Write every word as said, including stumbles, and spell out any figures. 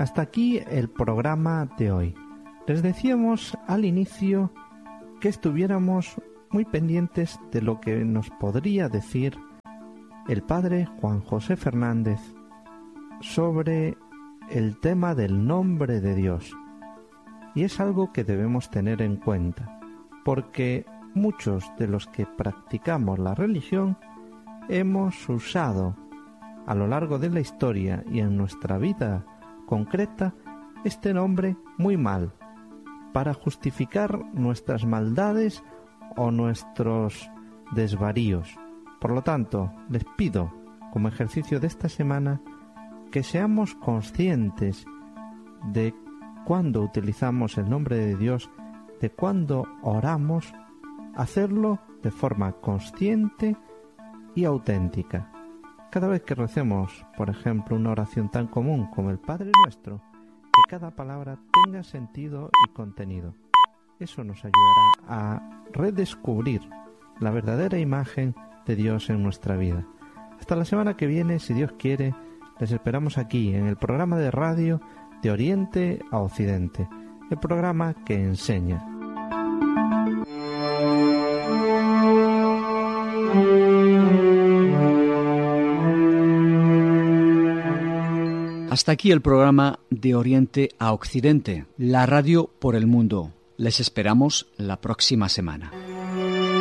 Hasta aquí el programa de hoy. Les decíamos al inicio que estuviéramos muy pendientes de lo que nos podría decir el padre Juan José Fernández sobre el tema del nombre de Dios. Y es algo que debemos tener en cuenta, porque muchos de los que practicamos la religión hemos usado a lo largo de la historia y en nuestra vida concreta este nombre muy mal, para justificar nuestras maldades o nuestros desvaríos. Por lo tanto, les pido, como ejercicio de esta semana, que seamos conscientes de cuando utilizamos el nombre de Dios, de cuando oramos, hacerlo de forma consciente y auténtica. Cada vez que recemos, por ejemplo, una oración tan común como el Padre Nuestro, que cada palabra tenga sentido y contenido. Eso nos ayudará a redescubrir la verdadera imagen de Dios en nuestra vida. Hasta la semana que viene, si Dios quiere, les esperamos aquí en el programa de radio De Oriente a Occidente, el programa que enseña. Hasta aquí el programa De Oriente a Occidente, la radio por el mundo. Les esperamos la próxima semana.